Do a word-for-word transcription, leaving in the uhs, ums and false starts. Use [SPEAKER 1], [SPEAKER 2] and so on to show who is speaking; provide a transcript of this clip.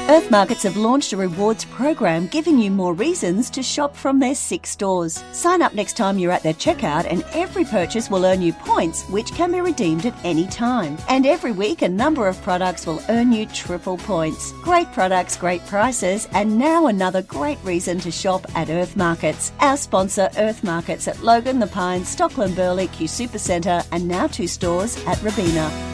[SPEAKER 1] Earth Markets have launched a rewards program giving you more reasons to shop from their six stores. Sign up next time you're at their checkout and every purchase will earn you points which can be redeemed at any time. And every week a number of products will earn you triple points. Great products, great prices, and now another great reason to shop at Earth Markets. Our sponsor Earth Markets at Logan, The Pines, Stockland Burley, Q Supercentre and now two stores at Robina.